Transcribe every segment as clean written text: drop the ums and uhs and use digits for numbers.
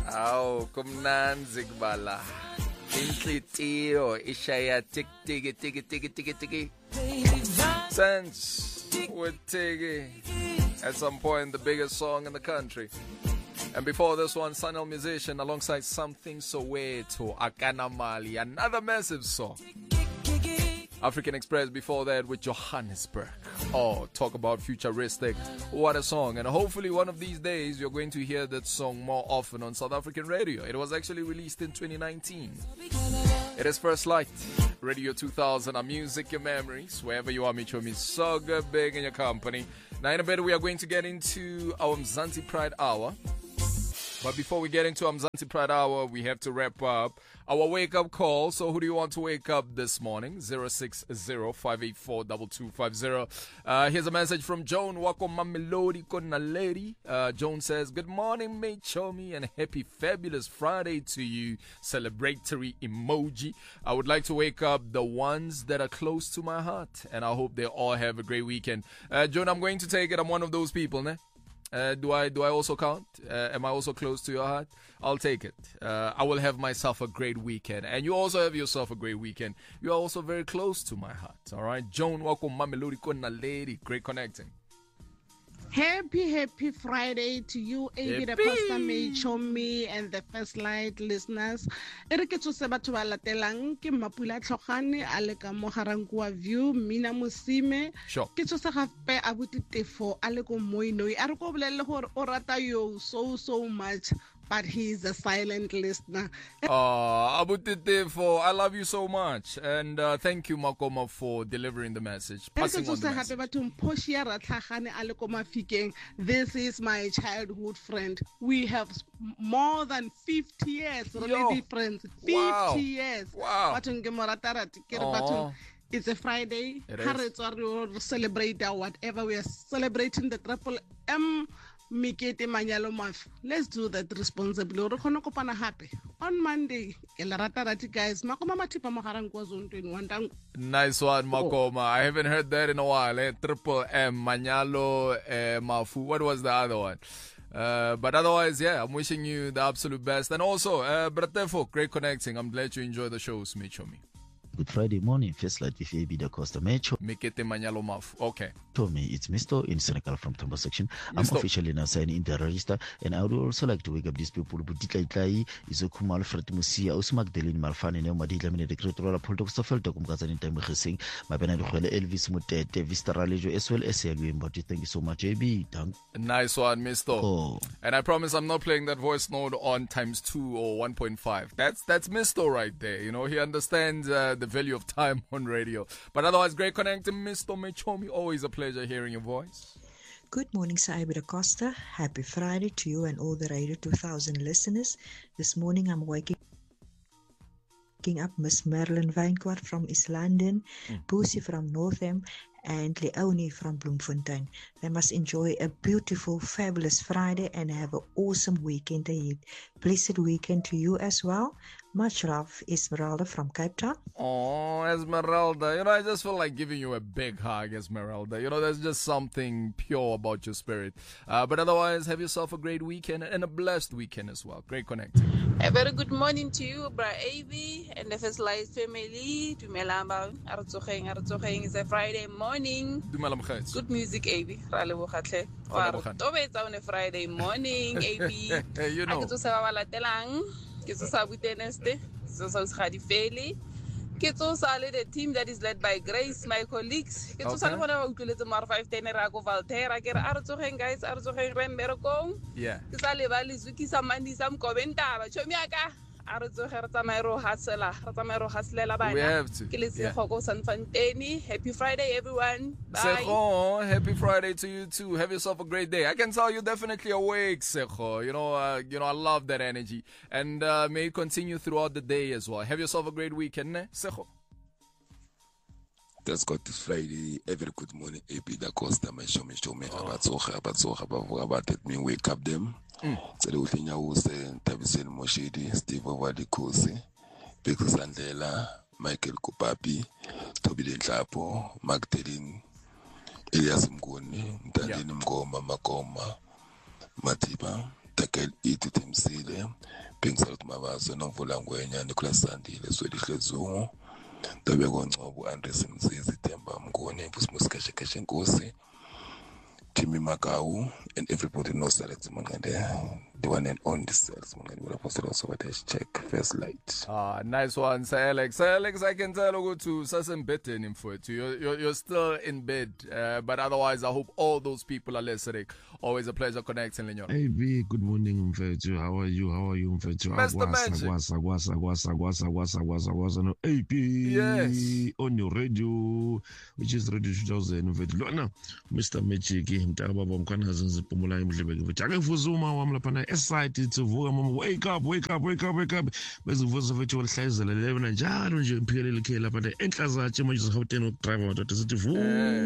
Aw, kumnanzi kubala. Inhlitiyo ishaya tick tick tick tick tick tick. Sense with Tiggy. At some point, the biggest song in the country. And before this one, Sanel Musician alongside Something Soweto, Akana Mali, another massive song. African Express before that with Johannesburg. Oh, talk about futuristic. What a song. And hopefully one of these days you're going to hear that song more often on South African radio. It was actually released in 2019. It is First Light, Radio 2000, our music, your memories. Wherever you are, Michomi, so good, big in your company. Now in a bit we are going to get into our Mzansi Pride Hour. But before we get into Mzansi Pride Hour, we have to wrap up our wake-up call. So who do you want to wake up this morning? 060-584-2250. Here's a message from Joan. Wako Mamelodi Kona Lady. Joan says, good morning, mate Chomi, and happy fabulous Friday to you. Celebratory emoji. I would like to wake up the ones that are close to my heart, and I hope they all have a great weekend. Joan, I'm going to take it. I'm one of those people, ne? Do I also count? Am I also close to your heart? I'll take it. I will have myself a great weekend. And you also have yourself a great weekend. You are also very close to my heart. All right. Joan, welcome. Mamelodi Kona Lady. Great connecting. Happy Friday to you, AB the Costa May Chomi and the First Light listeners. Eriketso se batho ba latelang ke Mapula Tlhogane ale ka Moharangwa View Mina Musime ke tso se gape abuti tefo ale ko Moinoi a re go bolelle gore o rata yo so much, but he's a silent listener. Abutitefo, I love you so much, and thank you Makoma for delivering the message, passing on the message. This is my childhood friend. We have more than 50 years already friends. 50 years. Wow. It's a Friday. We celebrate whatever we are celebrating, the Triple M Mikete Manyalo month. Let's do that responsibly. Happy on Monday. Guys, nice one, Makoma. I haven't heard that in a while. Triple M Manyalo Mafu. What was the other one? But otherwise, yeah, I'm wishing you the absolute best. And also, Bratefo, great connecting. I'm glad you enjoy the shows, Michomi. Good Friday morning, First Light with AB the Costa Mecho. Mikete Manyalo Mafu. Okay. Tommy, it's Mr. in Senegal from Tombo section. I'm officially now signed in the register, and I would also like to wake up these people. Buditla Itlai, Izokum Alfred Musia, Usmak Delin Malfan, and Madila Mine, the Creator of Poltok Sofel, Tokumkazan in time Hessing, my Benaduele Elvis Mutete, Vista Ralejo, as well as but thank you so much, AB. Nice one, Mr. Oh. And I promise I'm not playing that voice note on ×2 or 1.5. That's Mr. right there. You know, he understands the value of time on radio. But otherwise, great connecting, Mr. Mechomi. Always a pleasure hearing your voice. Good morning, Saiba da Costa. Happy Friday to you and all the Radio 2000 listeners. This morning I'm waking up Miss Marilyn Wynkwart from East London, Boosie from Northam, and Leonie from Bloemfontein. They must enjoy a beautiful, fabulous Friday and have an awesome weekend ahead. Blessed weekend to you as well. Much love, Esmeralda from Cape Town. Oh, Esmeralda. You know, I just feel like giving you a big hug, Esmeralda. You know, there's just something pure about your spirit. But otherwise, have yourself a great weekend and a blessed weekend as well. Great connecting. A very good morning to you, Bra Avi and the First Light family. Dumelamba, Artsocheng. It's a Friday morning. Good music, Avi. It's on a Friday morning, Avi. You know. Ke sa buteneste so sa di feli ke sa le the team that is led by Grace, my colleagues ke sa le bona ba utlweletse mar 510 ra go Valtera ke ra tsogeng guys a re tsogeng re mmerekong ke sa le ba le zukisa mandi sam komentaba chomi aka a re tsoge re tsamaye ro haslela bana we have to. Ke le go Sanfanteni. Happy Friday everyone. Bye. Sekho, happy Friday to you too. Have yourself a great day. I can tell you're definitely awake, Sekho. You know, I love that energy, and may it continue throughout the day as well. Have yourself a great weekend, ne? Sekho. That's got this Friday. Every good morning, AB da Costa, my show me, about me wake up them. So the thing I was saying, Tabisen Moshidi, Steve Wadikosi, Beko Sandela, Michael Kupapi, Toby Denchapo, Magdalene, Elias Mgoni, Mtandini Mgoma, Makoma, Matiba, Takel Itu Timsile, bengisaluthi Mabaso Nomvula Ngwenya Nicholas Sandile Swedish Lezungu Tabeko Ngcobo Andres Mzizi Themba Mngoni Mfusimo Kashe Nkosi Jimmy Makau and everybody knows Alex Mangande, the one and only Alex Mangande. Will also check first light. Nice one, Sir Alex. Sir Alex, I can tell you to Sassen Betten in for it. You're still in bed, but otherwise, I hope all those people are listening. Always a pleasure connecting, Lenyon. Hey, B, good morning, Mfetu. How are you? Mfetu? Mr. Magic. No, hey, B, yes. On your radio, which is Radio 2000, Mfetu. No, Mr. Magic. Mtaka mkwana zinzipumula imhlebeke futhi akufuzuma wamlaphana esite sivuka mama wake up bezivuza futhi walihlazela lelena njalo nje imphelele ikhela lapha enhla zathi manje zihawuteni ukudrive amadoda sithi vuka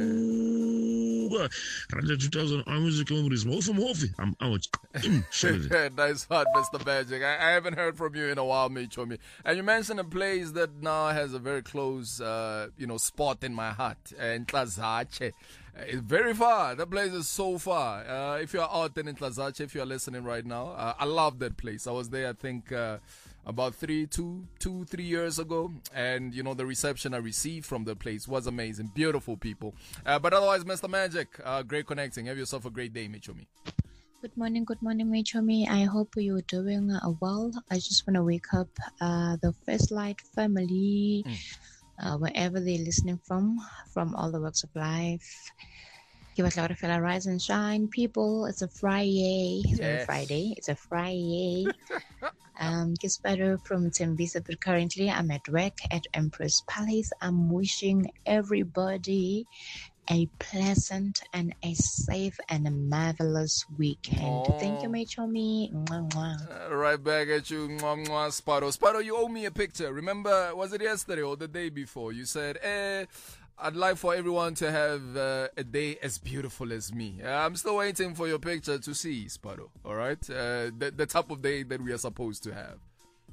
Radio 2000 our music memories Hofi I'm out. Nice one, Mr. Magic. I haven't heard from you in a while, Michomi. And you mentioned a place that now has a very close spot in my heart, Nhlazatshe. It's very far. That place is so far. If you're out in Nhlazatshe, if you're listening right now, I love that place. I was there, I think, about 3 years ago. And, the reception I received from the place was amazing. Beautiful people. But otherwise, Mr. Magic, great connecting. Have yourself a great day, Michomi. Good morning, Michomi. I hope you're doing well. I just want to wake up the First Light family. Wherever they're listening from all the walks of life. Give us a lot of fella, rise and shine, people. It's a Friday. It's not a Friday. It's a Friday. Gets better from Tembisa, but currently I'm at work at Empress Palace. I'm wishing everybody a pleasant and a safe and a marvelous weekend. Thank you, Michomi. Right back at you, Sparo. Sparo, you owe me a picture. Remember, was it yesterday or the day before? You said, I'd like for everyone to have a day as beautiful as me. I'm still waiting for your picture to see, Sparo. All right? The type of day that we are supposed to have.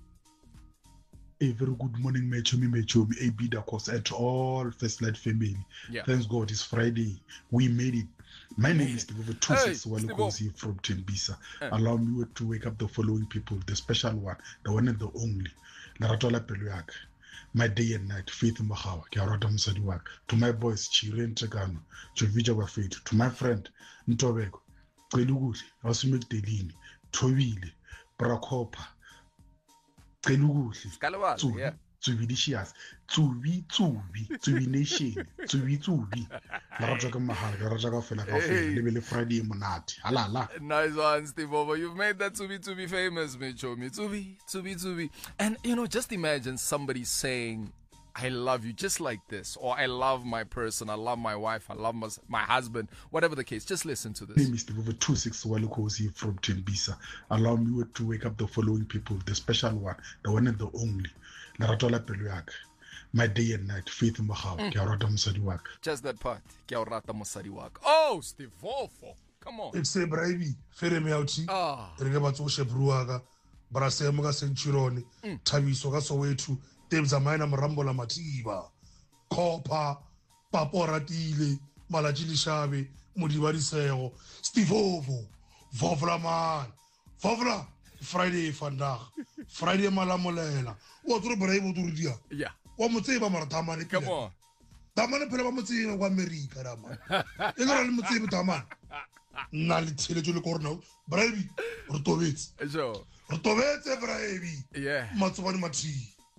A very good morning, Mechomi, AB da course at all First Light family. Yeah. Thanks God, it's Friday. We made it. My name is Steve 26 Walukosi from Tembisa. Allow me to wake up the following people, the special one, the one and the only. Naratola Peluak. My day and night, Faith Mahawa, Kiarata Musadiwak. To my boys, Chiren Tegano, Chovija Wafate. To my friend, Ntobeko, Kweluguti, Osmik Delini, Tovile, Brakopa. Yeah. Delicious. Tsubi nation. Tsubi. Friday monat. Nice one, Steve Over. You've made that Tsubi famous, Michomi. Tsubi. And just imagine somebody saying, I love you just like this, or I love my person, I love my wife, I love my husband, whatever the case. Just listen to this. Name is Steve 26 Walukosi from Tembisa. Allow me to wake up the following people, the special one, the one and the only. Naratola Peluak. My day and night, Faith Mahawa, Kiarata Musadiwak. Just that part, Kiarata Musadiwak. Oh, Steve Volfo. Come on. It's a brave, Feremi Auti, Regabato Shepruaga, Brasemoga Centuroni, Tavisoga Sowetu, Temzamina Marambola Matiba, Kopa, Paporatile, Malajili Shabi, Mudiwari Seo, Steve Ovo, Vovla Man, Vovla, Friday Fanda, Friday Malamolela. What would brave to do? Yeah. What would say about Tamani? Come on. Tamani Pelamuti of America. You know, I'm saying Taman. Nali Telejo Corno, Brave, Rotovitz. So, Rotovitz, Brave. Yeah. Matswani Mati.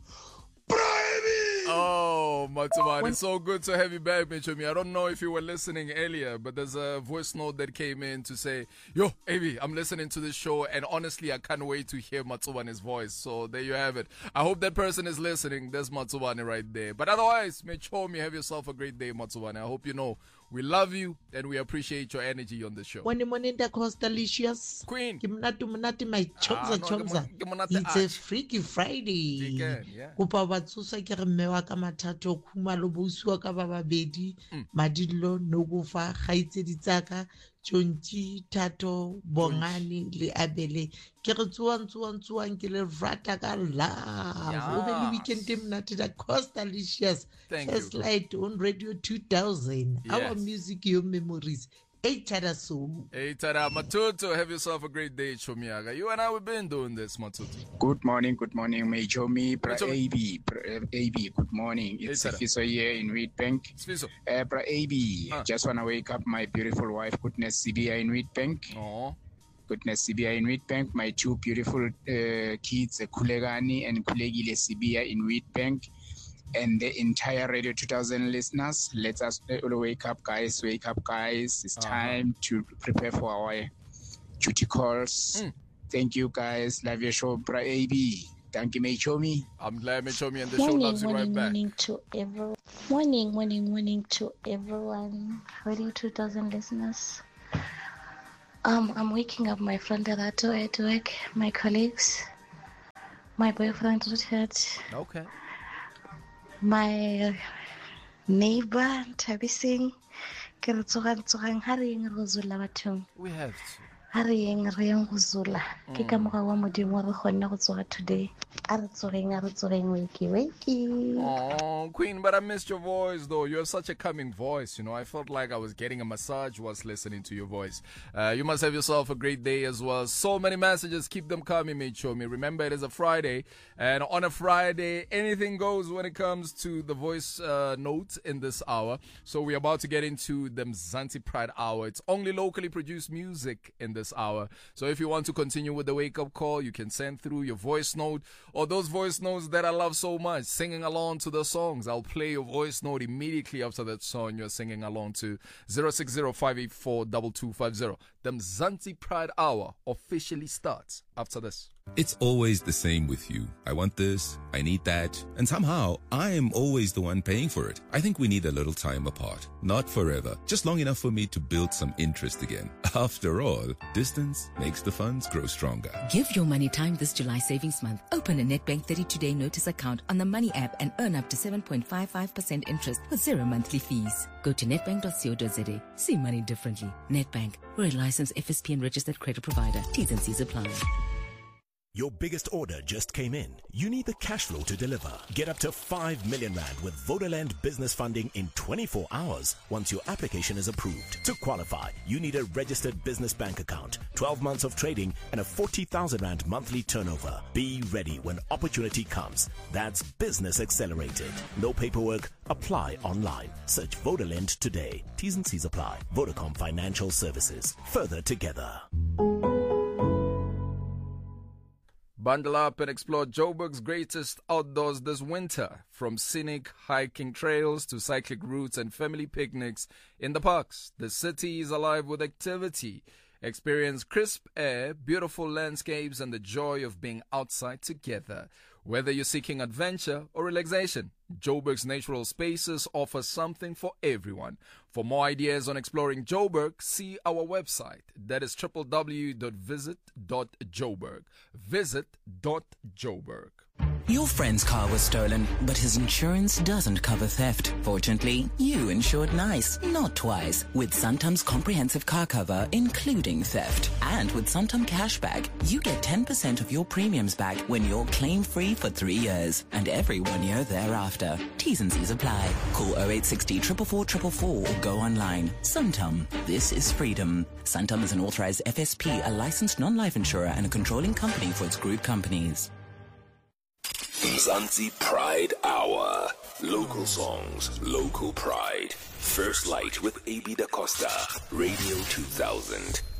Oh, Matsuman, it's so good to have you back, Michomi. I don't know if you were listening earlier, but there's a voice note that came in to say, yo, Avi, I'm listening to this show, and honestly, I can't wait to hear Matsumane's voice. So there you have it. I hope that person is listening. There's Matsumane right there. But otherwise, Michomi, have yourself a great day, Matsumane. I hope you know we love you, and we appreciate your energy on the show. Morning, the Costalicious Queen. Kimnati, my chomza. It's a Freaky Friday. Kupa batsusa ke remewa ka mathato khuma lo bosiwa ka ba babedi madilo no go fa gaitsedi tsaka Jonti Tato Bongani le Abele ke re tsuwang ke le rata ka love o be le weekend mnati da Costalicious First Light on Radio 2000. Our music, your memories. Eitada Sulu. Eitada Matutu, have yourself a great day, Chomiaga. You and I, we've been doing this, Matutu. Good morning, my Chomi, AB, good morning. It's Fiso here in Wheatbank. Bra AB, just want to wake up my beautiful wife, Goodness CBI in Wheatbank. Oh. Goodness CBI in Wheatbank, my two beautiful kids, Kulegani and Kulegile CBI in Wheatbank. And the entire Radio 2000 listeners, let us wake up, guys. Wake up, guys. It's time to prepare for our duty calls. Thank you, guys. Love your show, Bra AB. Thank you, Mechomi. I'm glad Mechomi and the show loves you right back. Morning to everyone. Radio 2000 listeners. I'm waking up my friend Rato at work, my colleagues, my boyfriend Richard. Okay. My neighbor, Tabi Singh, we have to. Hurrying Ruzula. Kikamuka Modimo today. Wakey. Oh, Queen, but I missed your voice though. You have such a calming voice, you know. I felt like I was getting a massage whilst listening to your voice. You must have yourself a great day as well. So many messages, keep them coming, mate. Show me. Remember, it is a Friday, and on a Friday, anything goes when it comes to the voice notes in this hour. So we're about to get into the Mzansi Pride Hour. It's only locally produced music in this hour. So if you want to continue with the wake-up call, you can send through your voice note, or those voice notes that I love so much, singing along to the songs. I'll play your voice note immediately after that song you're singing along to. 060-584-2250. The Mzansi Pride Hour officially starts after this. It's always the same with you. I want this, I need that, and somehow I am always the one paying for it. I think we need a little time apart. Not forever, just long enough for me to build some interest again. After all, distance makes the funds grow stronger. Give your money time this July savings month. Open a Nedbank 32-day notice account on the Money app and earn up to 7.55% interest with 0 monthly fees. Go to nedbank.co.za. See money differently. Nedbank, we're a licensed FSP and registered credit provider. T's and C's apply. Your biggest order just came in. You need the cash flow to deliver. Get up to 5 million rand with Vodaland business funding in 24 hours once your application is approved. To qualify, you need a registered business bank account, 12 months of trading, and a 40,000 rand monthly turnover. Be ready when opportunity comes. That's Business Accelerated. No paperwork. Apply online. Search Vodaland today. T's and C's apply. Vodacom Financial Services. Further together. Bundle up and explore Joburg's greatest outdoors this winter. From scenic hiking trails to cyclic routes and family picnics in the parks, the city is alive with activity. Experience crisp air, beautiful landscapes, and the joy of being outside together. Whether you're seeking adventure or relaxation, Joburg's natural spaces offer something for everyone. For more ideas on exploring Joburg, see our website. That is www.visit.joburg. Visit.joburg. Your friend's car was stolen, but his insurance doesn't cover theft. Fortunately, you insured nice, not twice, with Santam's comprehensive car cover, including theft. And with Santam Cashback, you get 10% of your premiums back when you're claim-free for 3 years, and every 1 year thereafter. T's and C's apply. Call 0860 444 444 or go online. Santam, this is freedom. Santam is an authorized FSP, a licensed non-life insurer, and a controlling company for its group companies. Mzansi Pride Hour. Local songs, local pride. First Light with AB Da Costa. Radio 2000.